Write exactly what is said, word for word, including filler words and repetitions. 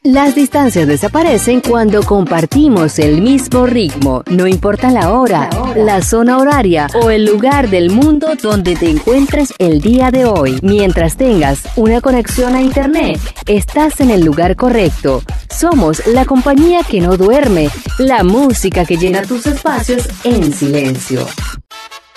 Las distancias desaparecen cuando compartimos el mismo ritmo, no importa la hora, la zona horaria o el lugar del mundo donde te encuentres el día de hoy. Mientras tengas una conexión a internet, estás en el lugar correcto. Somos la compañía que no duerme, la música que llena tus espacios en silencio.